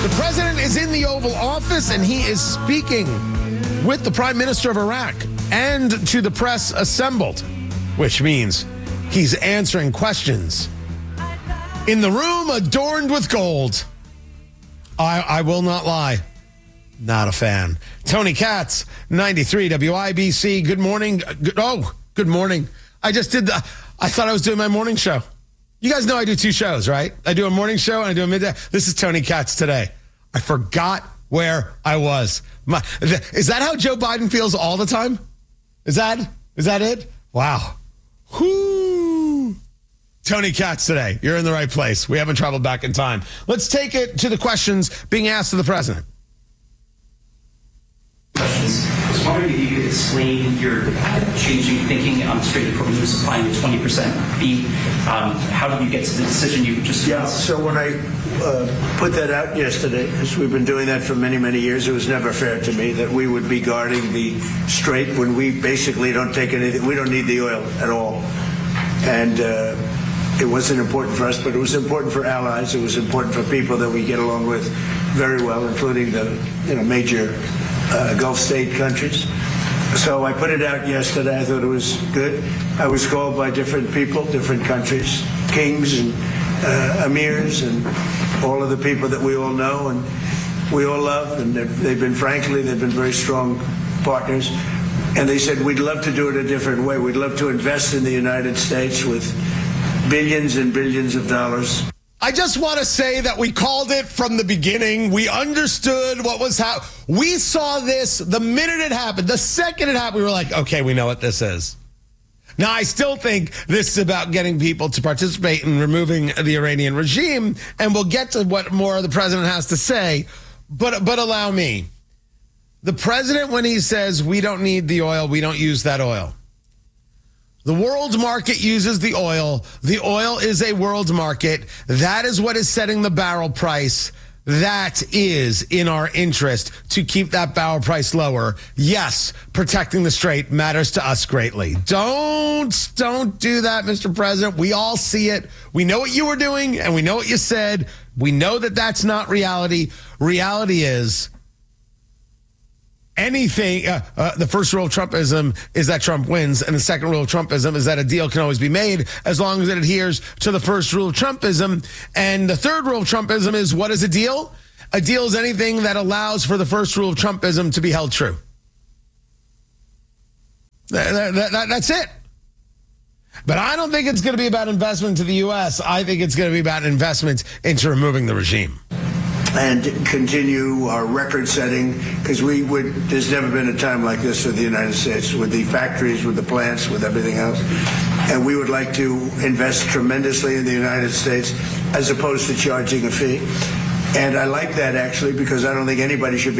The president is in the Oval Office, and he is speaking with the Prime Minister of Iraq and to the press assembled, which means he's answering questions in the room adorned with gold. I will not lie. Not a fan. Tony Katz, 93 WIBC. Good morning. Good morning. I thought I was doing my morning show. You guys know I do two shows, right? I do a morning show and I do a midday. This is Tony Katz today. I forgot where I was. Is that how Joe Biden feels all the time? Is that it? Wow. Whoo. Tony Katz today. You're in the right place. We haven't traveled back in time. Let's take it to the questions being asked of the president. Questions. I was wondering if you could explain your changing thinking on straight from you supplying a 20% fee. How did you get to the decision you just announced? So when I put that out yesterday, because we've been doing that for many, many years, it was never fair to me that we would be guarding the strait when we basically don't take anything. We don't need the oil at all. And it wasn't important for us, but it was important for allies. It was important for people that we get along with very well, including the major Gulf state countries. So I put it out yesterday. I thought it was good. I was called by different people, different countries, kings and emirs and all of the people that we all know and we all love. And they've been very strong partners. And they said, we'd love to do it a different way. We'd love to invest in the United States with billions and billions of dollars. I just want to say that we called it from the beginning. We understood what was happening. We saw this the minute it happened. The second it happened, we were like, okay, we know what this is. Now, I still think this is about getting people to participate in removing the Iranian regime, and we'll get to what more the president has to say. But allow me. The president, when he says we don't need the oil, we don't use that oil. The world market uses the oil. The oil is a world market. That is what is setting the barrel price. That is in our interest to keep that barrel price lower. Yes, protecting the strait matters to us greatly. Don't do that, Mr. President. We all see it. We know what you were doing and we know what you said. We know that that's not reality. Reality is anything, the first rule of Trumpism is that Trump wins, and the second rule of Trumpism is that a deal can always be made as long as it adheres to the first rule of Trumpism. And the third rule of Trumpism is, what is a deal? A deal is anything that allows for the first rule of Trumpism to be held true. That's it. But I don't think it's going to be about investment to the U.S. I think it's going to be about investment into removing the regime. And continue our record setting, because there's never been a time like this for the United States, with the factories, with the plants, with everything else. And we would like to invest tremendously in the United States as opposed to charging a fee. And I like that, actually, because I don't think anybody should be